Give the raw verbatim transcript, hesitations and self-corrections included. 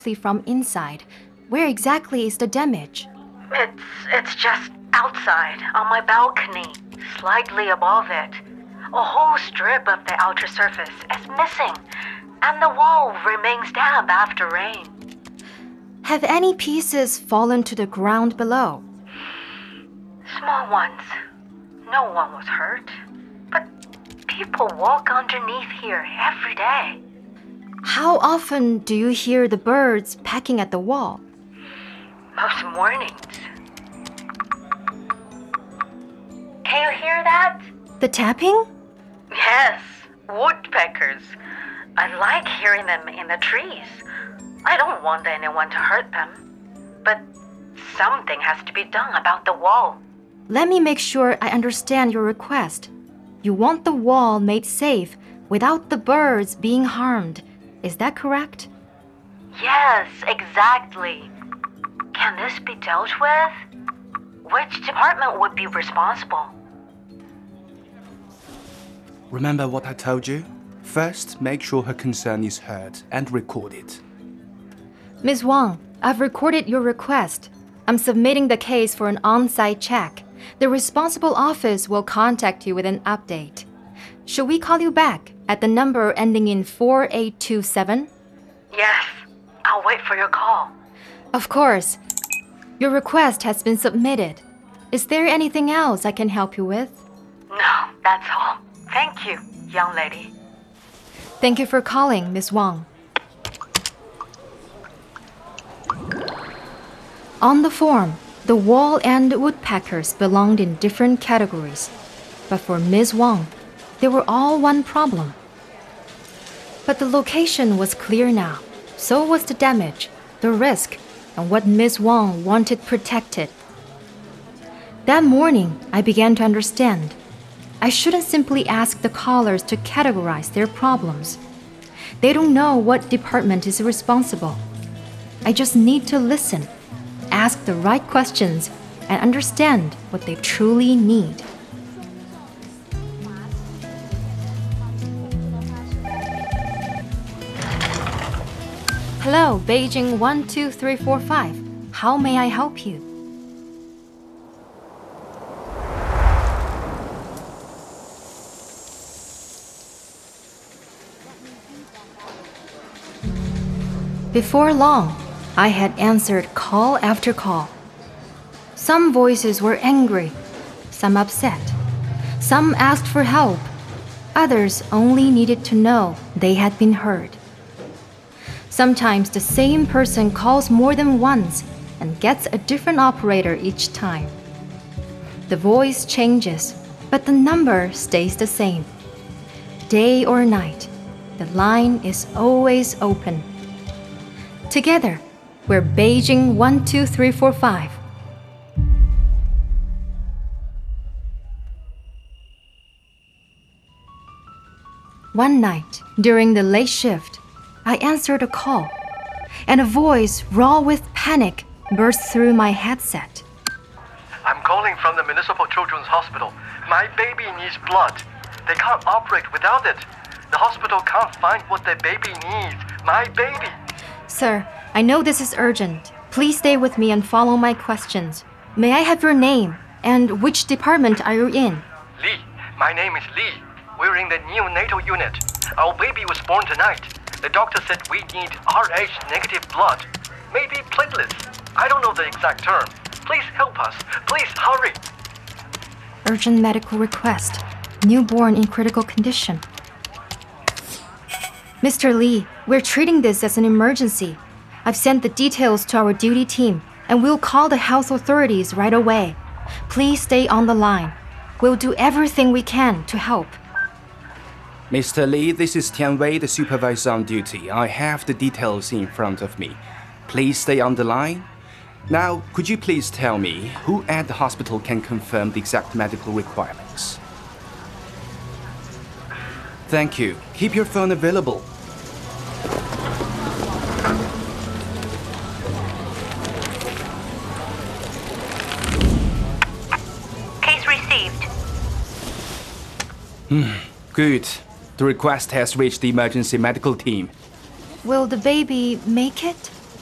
from inside. Where exactly is the damage? It's, it's just outside, on my balcony, slightly above it. A whole strip of the outer surface is missing, and the wall remains damp after rain. Have any pieces fallen to the ground below? Small ones. No one was hurt. But people walk underneath here every day. How often do you hear the birds pecking at the wall? Most mornings. Can you hear that? The tapping? Yes, woodpeckers. I like hearing them in the trees. I don't want anyone to hurt them. But something has to be done about the wall. Let me make sure I understand your request. You want the wall made safe without the birds being harmed. Is that correct? Yes, exactly. Can this be dealt with? Which department would be responsible? Remember what I told you? First, make sure her concern is heard and recorded. Miz Wang, I've recorded your request. I'm submitting the case for an on-site check. The responsible office will contact you with an update. Should we call you back at the number ending in four eight two seven? Yes, I'll wait for your call. Of course. Your request has been submitted. Is there anything else I can help you with? No, that's all. Thank you, young lady. Thank you for calling, Miz Wang. On the form, the wall and woodpeckers belonged in different categories. But for Miz Wang, they were all one problem. But the location was clear now. So was the damage, the risk, and what Miz Wang wanted protected. That morning, I began to understand. I shouldn't simply ask the callers to categorize their problems. They don't know what department is responsible. I just need to listen, ask the right questions, and understand what they truly need. Hello, Beijing one two three four five. How may I help you? Before long, I had answered call after call. Some voices were angry, some upset, some asked for help, others only needed to know they had been heard. Sometimes the same person calls more than once and gets a different operator each time. The voice changes, but the number stays the same. Day or night, the line is always open. Together, we're Beijing one two three four five. One night, during the late shift, I answered a call, and a voice raw with panic burst through my headset. I'm calling from the Municipal Children's Hospital. My baby needs blood. They can't operate without it. The hospital can't find what the baby needs. My baby! Sir, I know this is urgent. Please stay with me and follow my questions. May I have your name and which department are you in? Lee. My name is Lee. We're in the neonatal unit. Our baby was born tonight. The doctor said we need R H negative blood. Maybe platelets. I don't know the exact term. Please help us. Please hurry. Urgent medical request. Newborn in critical condition. Mister Lee, we're treating this as an emergency. I've sent the details to our duty team, and we'll call the health authorities right away. Please stay on the line. We'll do everything we can to help. Mister Lee, this is Tian Wei, the supervisor on duty. I have the details in front of me. Please stay on the line. Now, could you please tell me who at the hospital can confirm the exact medical requirements? Thank you. Keep your phone available. Case received. Hmm, good. The request has reached the emergency medical team. Will the baby make it?